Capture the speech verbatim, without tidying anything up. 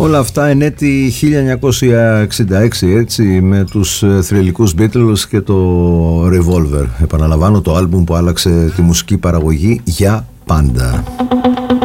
Όλα αυτά εν έτη χίλια εννιακόσια εξήντα έξι, έτσι, με τους θρυλικούς Beatles και το Revolver. Επαναλαμβάνω, το άλμπουμ που άλλαξε τη μουσική παραγωγή για πάντα.